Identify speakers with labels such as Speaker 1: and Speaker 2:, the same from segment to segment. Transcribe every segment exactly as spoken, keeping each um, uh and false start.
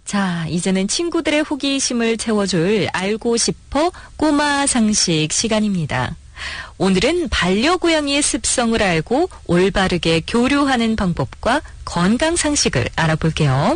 Speaker 1: 자, 이제는 친구들의 호기심을 채워줄 알고 싶어 꼬마 상식 시간입니다. 오늘은 반려고양이의 습성을 알고 올바르게 교류하는 방법과 건강 상식을 알아볼게요.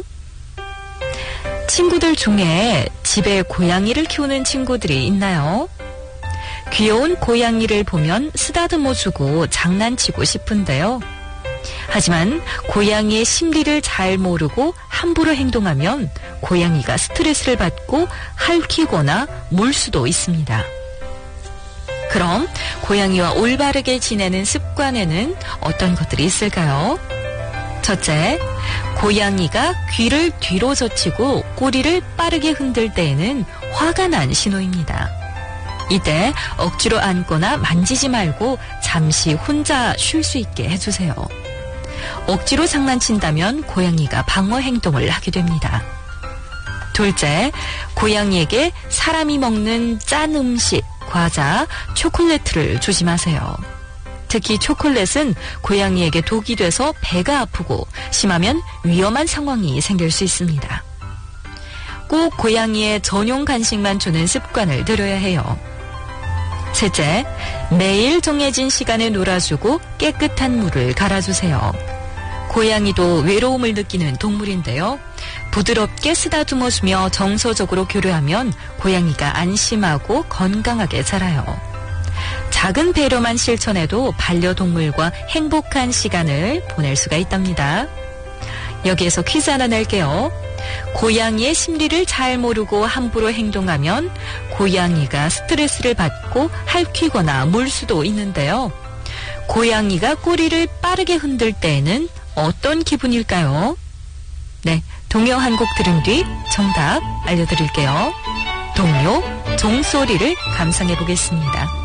Speaker 1: 친구들 중에 집에 고양이를 키우는 친구들이 있나요? 귀여운 고양이를 보면 쓰다듬어주고 장난치고 싶은데요. 하지만 고양이의 심리를 잘 모르고 함부로 행동하면 고양이가 스트레스를 받고 핥히거나 물 수도 있습니다. 그럼 고양이와 올바르게 지내는 습관에는 어떤 것들이 있을까요? 첫째, 고양이가 귀를 뒤로 젖히고 꼬리를 빠르게 흔들 때에는 화가 난 신호입니다. 이때 억지로 안거나 만지지 말고 잠시 혼자 쉴 수 있게 해주세요. 억지로 장난친다면 고양이가 방어 행동을 하게 됩니다. 둘째, 고양이에게 사람이 먹는 짠 음식, 과자, 초콜릿을 조심하세요. 특히 초콜릿은 고양이에게 독이 돼서 배가 아프고 심하면 위험한 상황이 생길 수 있습니다. 꼭 고양이의 전용 간식만 주는 습관을 들여야 해요. 셋째, 매일 정해진 시간에 놀아주고 깨끗한 물을 갈아주세요. 고양이도 외로움을 느끼는 동물인데요. 부드럽게 쓰다듬어주며 정서적으로 교류하면 고양이가 안심하고 건강하게 자라요. 작은 배려만 실천해도 반려동물과 행복한 시간을 보낼 수가 있답니다. 여기에서 퀴즈 하나 낼게요. 고양이의 심리를 잘 모르고 함부로 행동하면 고양이가 스트레스를 받고 핥히거나 물 수도 있는데요. 고양이가 꼬리를 빠르게 흔들 때에는 어떤 기분일까요? 네, 동요 한 곡 들은 뒤 정답 알려드릴게요. 동요 종소리를 감상해 보겠습니다.